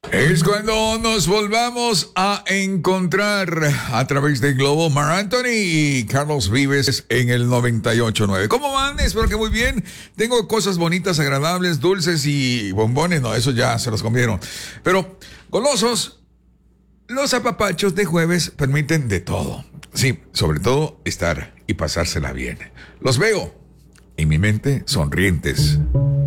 Es cuando nos volvamos a encontrar a través de Globo. Mar Anthony y Carlos Vives en el 98.9. ¿Cómo van? Espero que muy bien. Tengo cosas bonitas, agradables, dulces y bombones. No, eso ya se los comieron. Pero golosos, los apapachos de jueves permiten de todo. Sí, sobre todo estar y pasársela bien. Los veo en mi mente sonrientes,